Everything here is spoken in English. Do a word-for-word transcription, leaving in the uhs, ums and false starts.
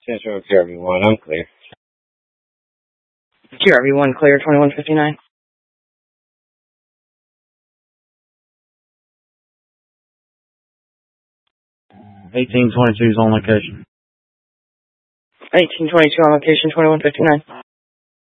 Central Q R V one, I'm clear. Q R V one clear, twenty-one fifty-nine. eighteen twenty-two is on location. eighteen twenty-two on location, twenty-one fifty-nine.